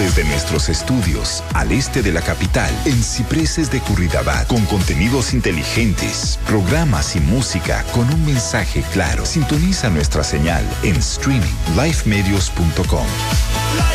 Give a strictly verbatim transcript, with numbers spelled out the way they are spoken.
desde nuestros estudios al este de la capital, en Cipreses de Curridabat, con contenidos inteligentes, programas y música con un mensaje claro. Sintoniza nuestra señal en streaming lifemedios punto com.